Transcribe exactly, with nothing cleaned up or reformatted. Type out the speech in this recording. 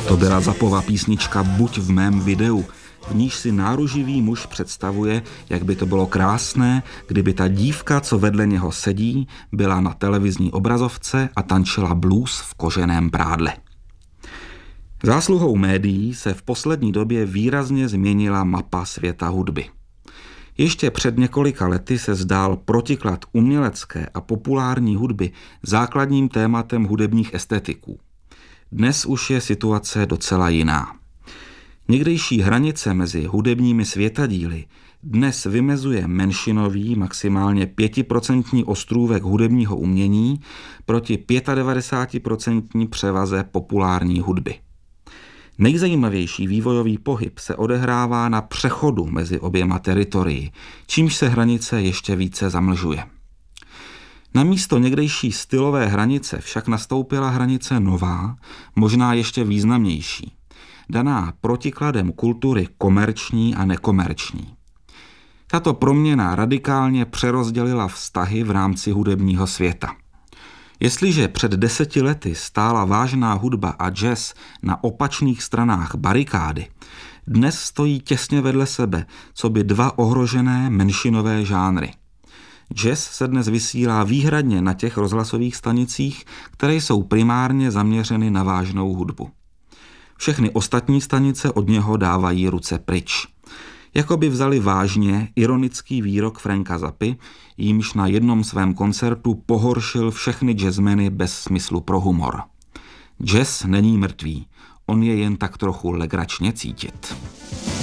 To byla Zappova písnička Buď v mém videu, v níž si náruživý muž představuje, jak by to bylo krásné, kdyby ta dívka, co vedle něho sedí, byla na televizní obrazovce a tančila blues v koženém prádle. Zásluhou médií se v poslední době výrazně změnila mapa světa hudby. Ještě před několika lety se zdál protiklad umělecké a populární hudby základním tématem hudebních estetiků. Dnes už je situace docela jiná. Někdejší hranice mezi hudebními světadíly dnes vymezuje menšinový, maximálně pětiprocentní ostrůvek hudebního umění proti devadesátipětiprocentní převaze populární hudby. Nejzajímavější vývojový pohyb se odehrává na přechodu mezi oběma teritorii, čímž se hranice ještě více zamlžuje. Na místo někdejší stylové hranice však nastoupila hranice nová, možná ještě významnější, daná protikladem kultury komerční a nekomerční. Tato proměna radikálně přerozdělila vztahy v rámci hudebního světa. Jestliže před deseti lety stála vážná hudba a jazz na opačných stranách barikády, dnes stojí těsně vedle sebe, coby dva ohrožené menšinové žánry. Jazz se dnes vysílá výhradně na těch rozhlasových stanicích, které jsou primárně zaměřeny na vážnou hudbu. Všechny ostatní stanice od něho dávají ruce pryč. Jakoby vzali vážně ironický výrok Franka Zappy, jímž na jednom svém koncertu pohoršil všechny jazzmeny bez smyslu pro humor. Jazz není mrtvý, on je jen tak trochu legračně cítit.